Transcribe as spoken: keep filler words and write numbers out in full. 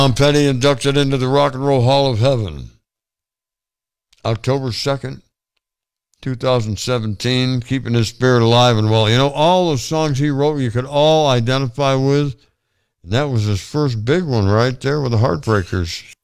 Tom Petty inducted into the Rock and Roll Hall of Heaven. October second, twenty seventeen, keeping his spirit alive and well. You know, all the songs he wrote, you could all identify with. And that was his first big one right there with the Heartbreakers.